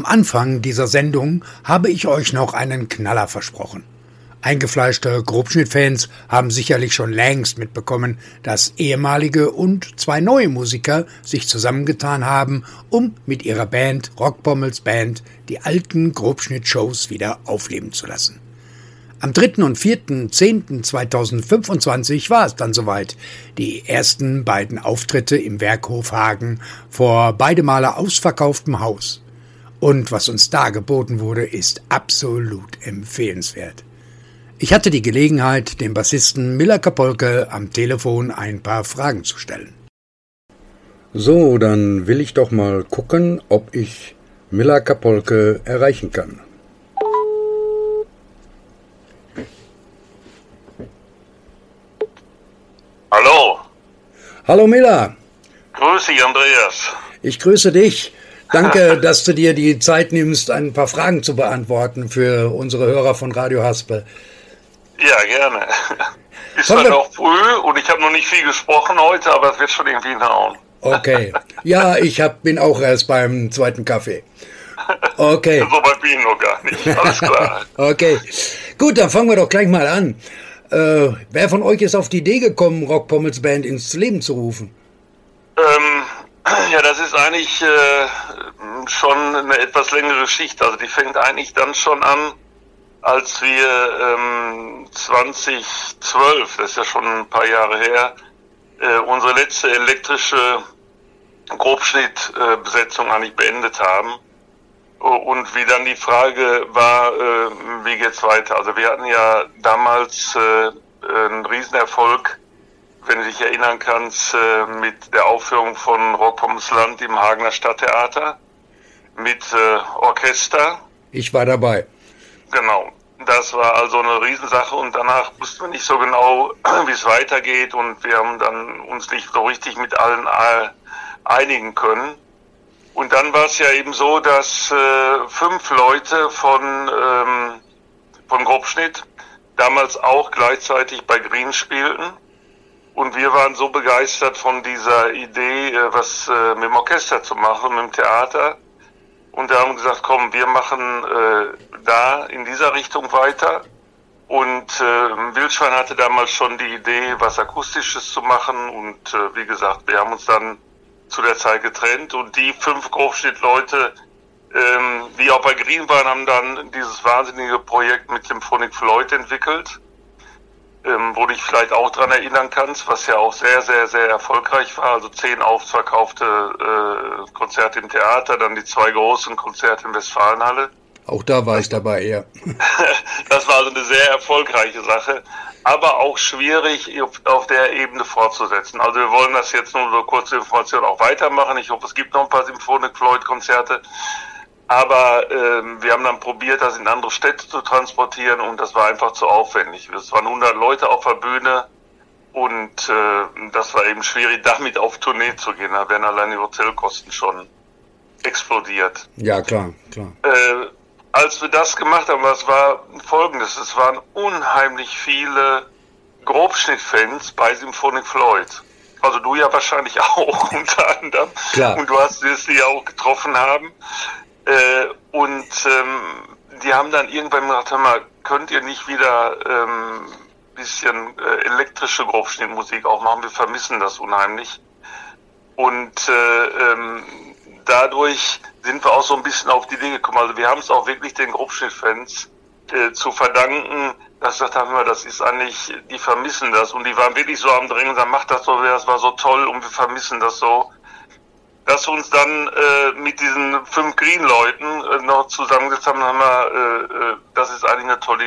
Am Anfang dieser Sendung habe ich euch noch einen Knaller versprochen. Eingefleischte Grobschnitt-Fans haben sicherlich schon längst mitbekommen, dass ehemalige und zwei neue Musiker sich zusammengetan haben, um mit ihrer Band Rockpommels Band die alten Grobschnitt-Shows wieder aufleben zu lassen. Am 3. und 4.10.2025 war es dann soweit. Die ersten beiden Auftritte im Werkhof Hagen vor beide Male ausverkauftem Haus. Und was uns da geboten wurde, ist absolut empfehlenswert. Ich hatte die Gelegenheit, dem Bassisten Miller Kapolke am Telefon ein paar Fragen zu stellen. So, dann will ich doch mal gucken, ob ich Miller Kapolke erreichen kann. Hallo. Hallo Miller. Grüß dich, Andreas. Ich grüße dich. Danke, dass du dir die Zeit nimmst, ein paar Fragen zu beantworten für unsere Hörer von Radio Haspel. Ja, gerne. Ist zwar noch früh und ich habe noch nicht viel gesprochen heute, aber es wird schon irgendwie hinhauen. Okay. Ja, bin auch erst beim zweiten Kaffee. Okay. So weit bin ich noch gar nicht. Alles klar. Okay. Gut, dann fangen wir doch gleich mal an. Wer von euch ist auf die Idee gekommen, Rockpommels Band ins Leben zu rufen? Ja, das ist eigentlich schon eine etwas längere Geschichte. Also die fängt eigentlich dann schon an, als wir 2012, das ist ja schon ein paar Jahre her, unsere letzte elektrische Grobschnittbesetzung eigentlich beendet haben. Und wie dann die Frage war, wie geht's weiter? Also wir hatten ja damals einen Riesenerfolg, wenn du dich erinnern kannst, mit der Aufführung von Rockpommels Land im Hagener Stadttheater mit Orchester. Ich war dabei. Genau. Das war also eine Riesensache und danach wussten wir nicht so genau, wie es weitergeht und wir haben dann uns nicht so richtig mit allen einigen können. Und dann war es ja eben so, dass 5 Leute von Grobschnitt damals auch gleichzeitig bei Green spielten. Und wir waren so begeistert von dieser Idee, was mit dem Orchester zu machen, mit dem Theater. Und da haben wir gesagt, komm, wir machen da in dieser Richtung weiter. Und Wildschwein hatte damals schon die Idee, was Akustisches zu machen. Und wie gesagt, wir haben uns dann zu der Zeit getrennt. Und die 5 Grobschnitt-Leute, die auch bei Green waren, haben dann dieses wahnsinnige Projekt mit Symphonic Floyd entwickelt. Wo du dich vielleicht auch dran erinnern kannst, was ja auch sehr, sehr, sehr erfolgreich war. Also 10 ausverkaufte Konzerte im Theater, dann die 2 großen Konzerte in Westfalenhalle. Auch da war ich dabei, ja. Das war also eine sehr erfolgreiche Sache, aber auch schwierig auf der Ebene fortzusetzen. Also wir wollen das jetzt nur so kurze Information auch weitermachen. Ich hoffe, es gibt noch ein paar Symphonic Floyd Konzerte. Aber wir haben dann probiert, das in andere Städte zu transportieren und das war einfach zu aufwendig. Es waren 100 Leute auf der Bühne und das war eben schwierig, damit auf Tournee zu gehen. Da wären allein die Hotelkosten schon explodiert. Ja, klar. Als wir das gemacht haben, was war Folgendes. Es waren unheimlich viele Grobschnitt-Fans bei Symphonic Floyd. Also du ja wahrscheinlich auch unter anderem. Klar. Und du hast es ja auch getroffen haben. Die haben dann irgendwann gesagt, hör mal, könnt ihr nicht wieder bisschen elektrische Grobschnittmusik auch machen? Wir vermissen das unheimlich. Und dadurch sind wir auch so ein bisschen auf die Idee gekommen. Also wir haben es auch wirklich den Grobschnitt-Fans zu verdanken, dass wir gesagt haben, das ist eigentlich, die vermissen das. Und die waren wirklich so am Drängen, sagen, macht das so, das war so toll und wir vermissen das so. Dass wir uns dann mit diesen 5 Green-Leuten noch zusammengesetzt haben, haben wir, das ist eigentlich eine tolle